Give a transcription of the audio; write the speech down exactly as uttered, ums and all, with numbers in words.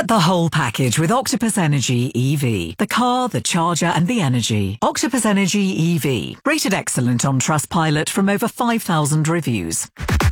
Get the whole package with Octopus Energy E V. The car, the charger and the energy. Octopus Energy E V. Rated excellent on Trustpilot from over five thousand reviews.